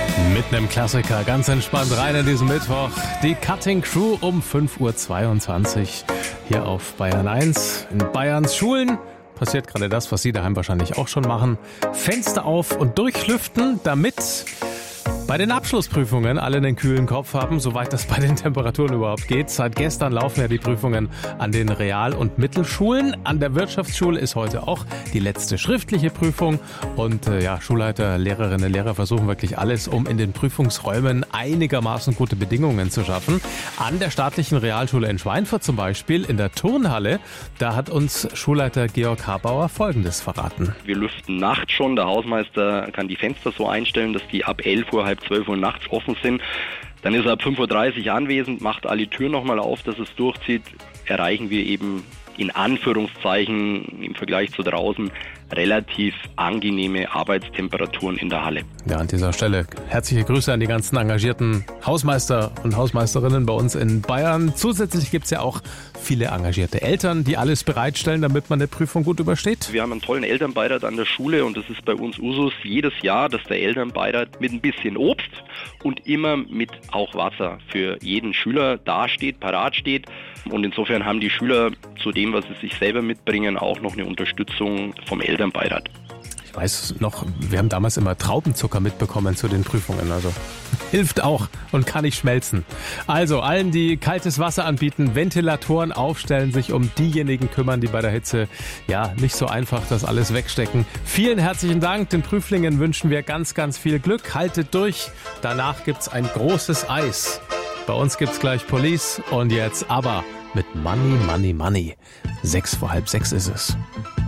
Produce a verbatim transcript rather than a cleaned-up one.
Mit einem Klassiker, ganz entspannt rein in diesen Mittwoch. Die Cutting Crew um fünf Uhr zweiundzwanzig hier auf Bayern eins. In Bayerns Schulen passiert gerade das, was Sie daheim wahrscheinlich auch schon machen. Fenster auf und durchlüften, damit bei den Abschlussprüfungen alle einen kühlen Kopf haben, soweit das bei den Temperaturen überhaupt geht. Seit gestern laufen ja die Prüfungen an den Real- und Mittelschulen. An der Wirtschaftsschule ist heute auch die letzte schriftliche Prüfung. Und äh, ja, Schulleiter, Lehrerinnen, Lehrer versuchen wirklich alles, um in den Prüfungsräumen einigermaßen gute Bedingungen zu schaffen. An der staatlichen Realschule in Schweinfurt zum Beispiel, in der Turnhalle, da hat uns Schulleiter Georg Habauer Folgendes verraten. Wir lüften nachts schon. Der Hausmeister kann die Fenster so einstellen, dass die ab elf Uhr, halb zwölf Uhr nachts offen sind. Dann ist er ab fünf Uhr dreißig anwesend, macht alle Türen nochmal auf, dass es durchzieht. Erreichen wir eben in Anführungszeichen im Vergleich zu draußen relativ angenehme Arbeitstemperaturen in der Halle. Ja, an dieser Stelle herzliche Grüße an die ganzen engagierten Hausmeister und Hausmeisterinnen bei uns in Bayern. Zusätzlich gibt es ja auch viele engagierte Eltern, die alles bereitstellen, damit man eine Prüfung gut übersteht. Wir haben einen tollen Elternbeirat an der Schule und es ist bei uns Usus jedes Jahr, dass der Elternbeirat mit ein bisschen Obst und immer mit auch Wasser für jeden Schüler dasteht, parat steht. Und insofern haben die Schüler zu dem, was sie sich selber mitbringen, auch noch eine Unterstützung vom Elternbeirat. Ich weiß noch, wir haben damals immer Traubenzucker mitbekommen zu den Prüfungen, also hilft auch und kann nicht schmelzen. Also allen, die kaltes Wasser anbieten, Ventilatoren aufstellen, sich um diejenigen kümmern, die bei der Hitze ja nicht so einfach das alles wegstecken. Vielen herzlichen Dank, den Prüflingen wünschen wir ganz, ganz viel Glück. Haltet durch, danach gibt's ein großes Eis. Bei uns gibt's gleich Police und jetzt aber mit Money, Money, Money. Sechs vor halb sechs ist es.